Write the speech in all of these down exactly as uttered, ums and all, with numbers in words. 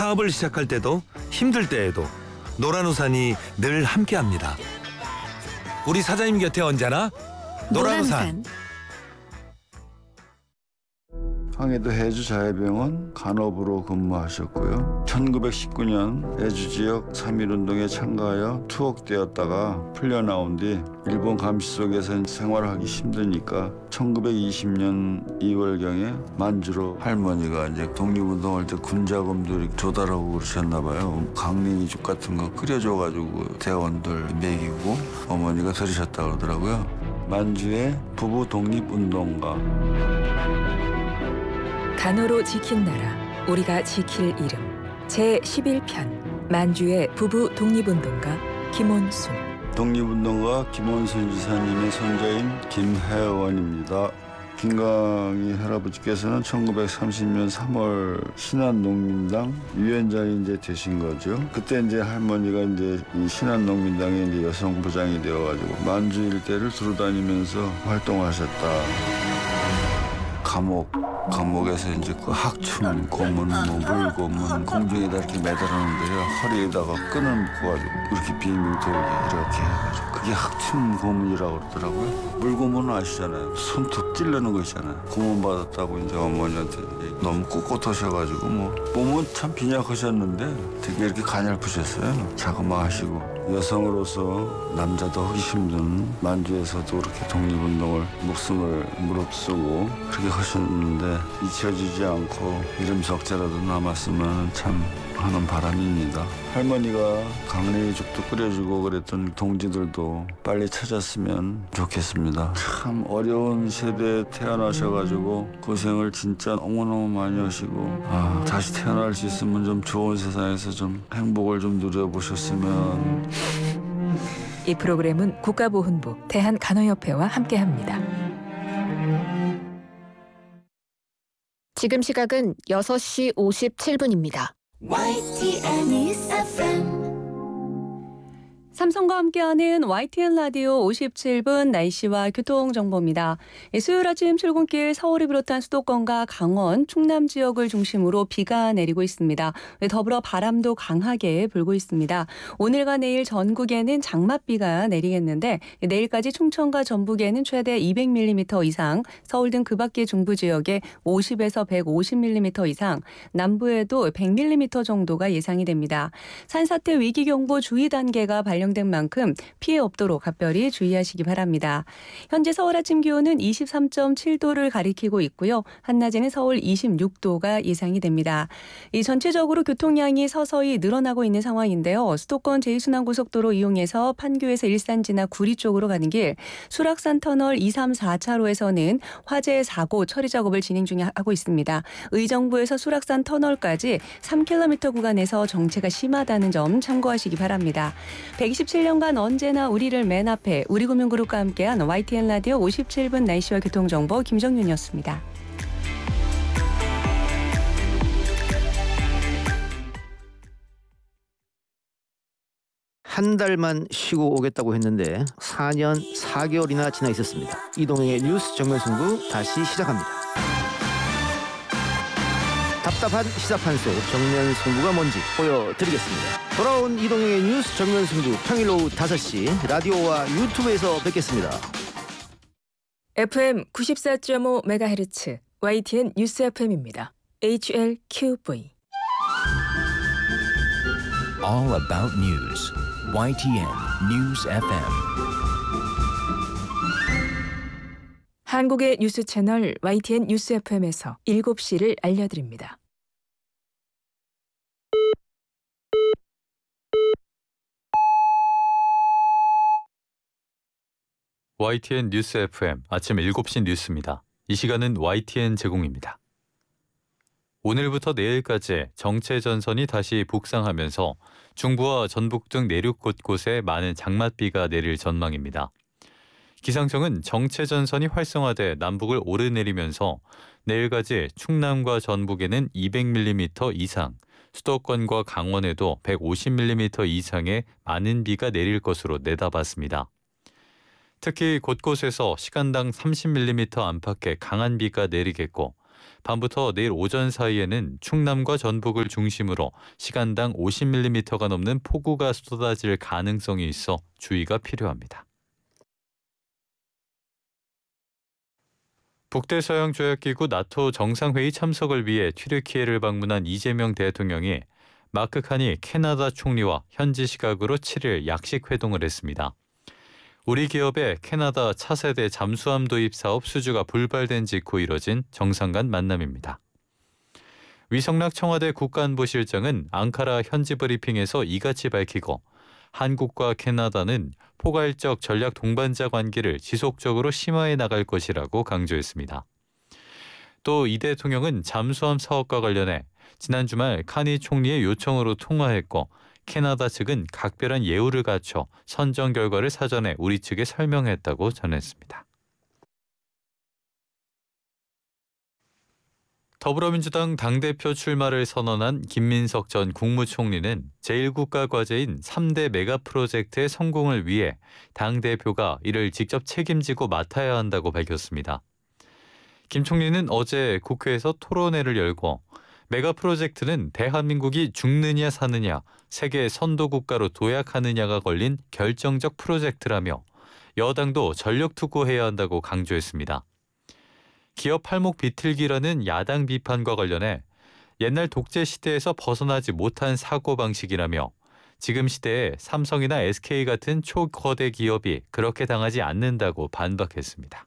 사업을 시작할 때도 힘들 때에도 노란우산이 늘 함께합니다. 우리 사장님 곁에 언제나 노란우산. 황해도 해주자해병원 간호부로 근무하셨고요. 천구백십구 년 해주지역 삼일운동에 참가하여 투옥되었다가 풀려나온 뒤 일본 감시 속에서 생활하기 힘드니까 천구백이십 년 이월경에 만주로 할머니가 이제 독립운동할 때 군자금도 이렇게 조달하고 그러셨나 봐요. 강냉이죽 같은 거 끓여줘가지고 대원들 먹이고 어머니가 들으셨다 그러더라고요. 만주의 부부 독립운동가. 간호로 지킨 나라, 우리가 지킬 이름. 제십일 편 만주의 부부 독립운동가 김원순. 독립운동가 김원순 지사님의 손자인 김혜원입니다. 김강희 할아버지께서는 천구백삼십 년 삼월 신한농민당 위원장이 이제 되신 거죠. 그때 이제 할머니가 이제 이 신한농민당의 이제 여성부장이 되어가지고 만주 일대를 두루다니면서 활동하셨다. 감옥, 감옥에서 이제 그 학춤, 고문, 뭐 물고문, 공중에다 이렇게 매달았는데요. 허리에다가 끈을 묶어가지고 이렇게 빙빙 돌게 이렇게 해가지고 그게 학춤 고문이라고 그러더라고요. 물고문은 아시잖아요. 손톱 찔르는 거 있잖아요. 고문 받았다고 이제 어머니한테 너무 꼿꼿하셔가지고 뭐 몸은 참 빈약하셨는데 되게 이렇게 가냘프셨어요. 자그마하시고. 여성으로서 남자도 하기 힘든 만주에서도 그렇게 독립운동을 목숨을 무릅쓰고 그렇게 하셨는데 잊혀지지 않고 이름 석자라도 남았으면 참 하는 바람입니다. 할머니가 강냉이죽도 끓여주고 그랬던 동지들도 빨리 찾았으면 좋겠습니다. 참 어려운 세대에 태어나셔가지고 고생을 진짜 너무너무 많이 하시고 아, 다시 태어날 수 있으면 좀 좋은 세상에서 좀 행복을 좀 누려보셨으면. 이 프로그램은 국가보훈부 대한간호협회와 함께합니다. 지금 시각은 여섯 시 오십칠 분입니다. 와이티엔 News 에프엠. 삼성과 함께하는 와이티엔 라디오 오십칠 분 날씨와 교통정보입니다. 수요일 아침 출근길 서울을 비롯한 수도권과 강원, 충남 지역을 중심으로 비가 내리고 있습니다. 더불어 바람도 강하게 불고 있습니다. 오늘과 내일 전국에는 장맛비가 내리겠는데 내일까지 충청과 전북에는 최대 이백 밀리미터 이상, 서울 등 그 밖의 중부 지역에 오십에서 백오십 밀리미터 이상, 남부에도 백 밀리미터 정도가 예상이 됩니다. 산사태 위기경보 주의 단계가 발령 된 만큼 피해 없도록 각별히 주의하시기 바랍니다. 현재 서울 아침 기온은 이십삼 점 칠 도를 가리키고 있고요. 한낮에는 서울 이십육 도가 예상이 됩니다. 이 전체적으로 교통량이 서서히 늘어나고 있는 상황인데요. 수도권 제이순환고속도로 이용해서 판교에서 일산 지나 구리 쪽으로 가는 길, 수락산 터널 이, 삼, 사 차로에서는 화재 사고 처리 작업을 진행 중하고 있습니다. 의정부에서 수락산 터널까지 삼 킬로미터 구간에서 정체가 심하다는 점 참고하시기 바랍니다. 백이십칠 년간 언제나 우리를 맨 앞에 우리금융그룹과 함께한 와이티엔 라디오 오십칠 분 날씨와 교통정보 김정윤이었습니다. 한 달만 쉬고 오겠다고 했는데 사 년 사 개월이나 지나 있었습니다. 이동영의 뉴스 정면 승부 다시 시작합니다. 답답한 시사판 속 정면 승부가 뭔지 보여드리겠습니다. 돌아온 이동영의 뉴스 정면 승부 평일 오후 다섯 시 라디오와 유튜브에서 뵙겠습니다. 에프엠 구십사 점 오 메가헤르츠 와이티엔 뉴스 에프엠입니다. 에이치엘큐브이 All about news. 와이티엔 News 에프엠. 한국의 뉴스 채널 와이티엔 뉴스 에프엠에서 일곱 시를 알려드립니다. 와이티엔 뉴스 에프엠 아침 일곱 시 뉴스입니다. 이 시간은 와이티엔 제공입니다. 오늘부터 내일까지 정체 전선이 다시 북상하면서 중부와 전북 등 내륙 곳곳에 많은 장맛비가 내릴 전망입니다. 기상청은 정체 전선이 활성화돼 남북을 오르내리면서 내일까지 충남과 전북에는 이백 밀리미터 이상, 수도권과 강원에도 백오십 밀리미터 이상의 많은 비가 내릴 것으로 내다봤습니다. 특히 곳곳에서 시간당 삼십 밀리미터 안팎의 강한 비가 내리겠고 밤부터 내일 오전 사이에는 충남과 전북을 중심으로 시간당 오십 밀리미터가 넘는 폭우가 쏟아질 가능성이 있어 주의가 필요합니다. 북대서양조약기구 나토 정상회의 참석을 위해 튀르키예를 방문한 이재명 대통령이 마크 카니 캐나다 총리와 현지 시각으로 칠 일 약식 회동을 했습니다. 우리 기업의 캐나다 차세대 잠수함 도입 사업 수주가 불발된 직후 이뤄진 정상 간 만남입니다. 위성락 청와대 국가안보실장은 앙카라 현지 브리핑에서 이같이 밝히고 한국과 캐나다는 포괄적 전략 동반자 관계를 지속적으로 심화해 나갈 것이라고 강조했습니다. 또 이 대통령은 잠수함 사업과 관련해 지난 주말 카니 총리의 요청으로 통화했고 캐나다 측은 각별한 예우를 갖춰 선정 결과를 사전에 우리 측에 설명했다고 전했습니다. 더불어민주당 당대표 출마를 선언한 김민석 전 국무총리는 제일 국가 과제인 삼 대 메가 프로젝트의 성공을 위해 당대표가 이를 직접 책임지고 맡아야 한다고 밝혔습니다. 김 총리는 어제 국회에서 토론회를 열고 메가 프로젝트는 대한민국이 죽느냐 사느냐, 세계 선도 국가로 도약하느냐가 걸린 결정적 프로젝트라며 여당도 전력 투구해야 한다고 강조했습니다. 기업 팔목 비틀기라는 야당 비판과 관련해 옛날 독재 시대에서 벗어나지 못한 사고방식이라며 지금 시대에 삼성이나 에스케이 같은 초거대 기업이 그렇게 당하지 않는다고 반박했습니다.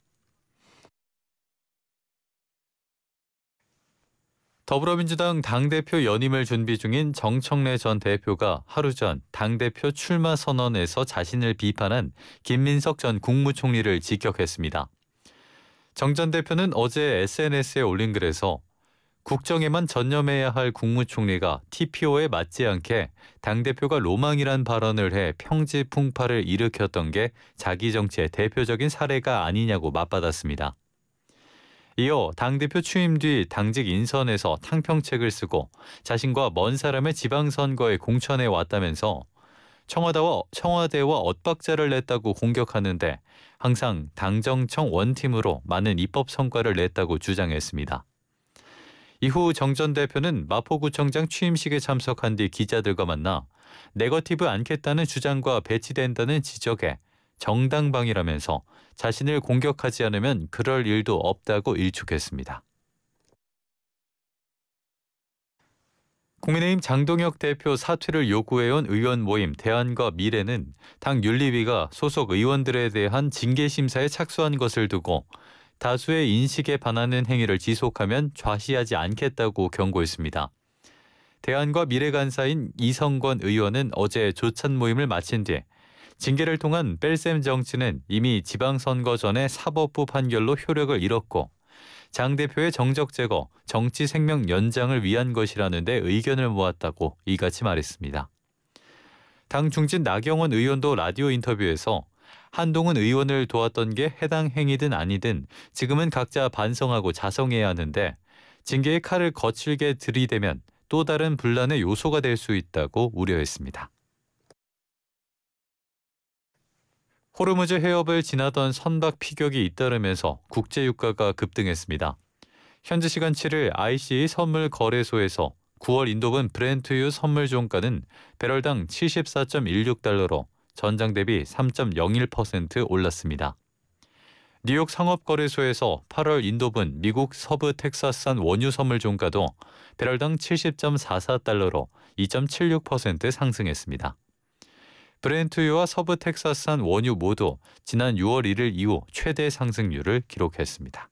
더불어민주당 당대표 연임을 준비 중인 정청래 전 대표가 하루 전 당대표 출마 선언에서 자신을 비판한 김민석 전 국무총리를 직격했습니다. 정 전 대표는 어제 에스엔에스에 올린 글에서 국정에만 전념해야 할 국무총리가 티피오에 맞지 않게 당대표가 로망이란 발언을 해 평지풍파를 일으켰던 게 자기 정치의 대표적인 사례가 아니냐고 맞받았습니다. 이어 당대표 취임 뒤 당직 인선에서 탕평책을 쓰고 자신과 먼 사람의 지방선거에 공천해 왔다면서 청와대와, 청와대와 엇박자를 냈다고 공격하는데 항상 당정청 원팀으로 많은 입법 성과를 냈다고 주장했습니다. 이후 정 전 대표는 마포구청장 취임식에 참석한 뒤 기자들과 만나 네거티브 않겠다는 주장과 배치된다는 지적에 정당방위라면서 자신을 공격하지 않으면 그럴 일도 없다고 일축했습니다. 국민의힘 장동혁 대표 사퇴를 요구해온 의원 모임 대안과 미래는 당 윤리위가 소속 의원들에 대한 징계심사에 착수한 것을 두고 다수의 인식에 반하는 행위를 지속하면 좌시하지 않겠다고 경고했습니다. 대안과 미래 간사인 이성권 의원은 어제 조찬 모임을 마친 뒤 징계를 통한 뺄셈 정치는 이미 지방선거 전에 사법부 판결로 효력을 잃었고 장 대표의 정적 제거, 정치 생명 연장을 위한 것이라는 데 의견을 모았다고 이같이 말했습니다. 당 중진 나경원 의원도 라디오 인터뷰에서 한동훈 의원을 도왔던 게 해당 행위든 아니든 지금은 각자 반성하고 자성해야 하는데 징계의 칼을 거칠게 들이대면 또 다른 분란의 요소가 될 수 있다고 우려했습니다. 호르무즈 해협을 지나던 선박 피격이 잇따르면서 국제유가가 급등했습니다. 현지 시간 칠 일 아이씨이 선물 거래소에서 구월 인도분 브렌트유 선물 종가는 배럴당 칠십사 점 일육 달러로 전장 대비 삼 점 영일 퍼센트 올랐습니다. 뉴욕 상업거래소에서 팔월 인도분 미국 서부 텍사스산 원유 선물 종가도 배럴당 칠십 점 사사 달러로 이 점 칠육 퍼센트 상승했습니다. 브렌트유와 서부 텍사스산 원유 모두 지난 유월 일일 이후 최대 상승률을 기록했습니다.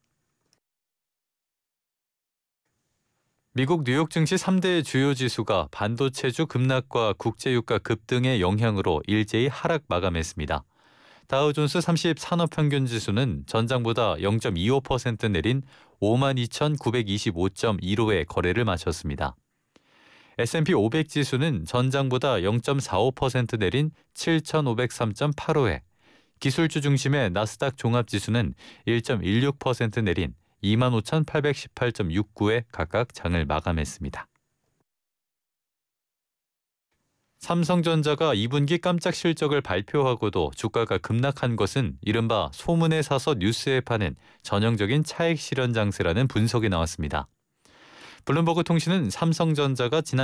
미국 뉴욕 증시 삼 대 주요 지수가 반도체주 급락과 국제유가 급등의 영향으로 일제히 하락 마감했습니다. 다우존스 삼십 산업평균지수는 전장보다 영 점 이오 퍼센트 내린 오만 이천구백이십오 점 일오에 거래를 마쳤습니다. 에스 앤 피 오백 지수는 전장보다 영 점 사오 퍼센트 내린 칠천오백삼 점 팔오에 기술주 중심의 나스닥 종합지수는 일 점 일육 퍼센트 내린 이만 오천팔백십팔 점 육구에 각각 장을 마감했습니다. 삼성전자가 이 분기 깜짝 실적을 발표하고도 주가가 급락한 것은 이른바 소문에 사서 뉴스에 파는 전형적인 차익 실현 장세라는 분석이 나왔습니다. 블룸버그 통신은 삼성전자가 지난